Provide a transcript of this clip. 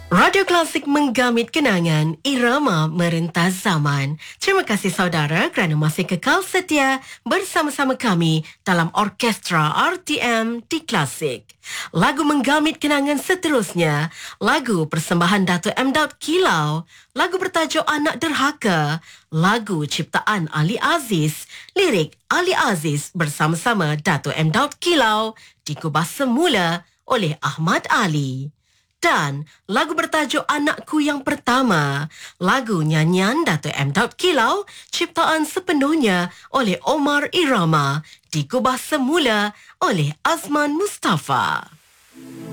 Radio Klasik menggamit kenangan, irama merentas zaman. Terima kasih saudara kerana masih kekal setia bersama-sama kami dalam Orkestra RTM di Klasik. Lagu menggamit kenangan seterusnya, lagu persembahan Dato' M. Daud Kilau, lagu bertajuk Anak Derhaka, lagu ciptaan Ali Aziz, lirik Ali Aziz bersama-sama Dato' M. Daud Kilau, dikubah semula oleh Ahmad Ali. Dan lagu bertajuk Anakku Yang Pertama, lagu nyanyian Dato' M. Daud Kilau, ciptaan sepenuhnya oleh Omar Irama, dikubah semula oleh Azman Mustafa.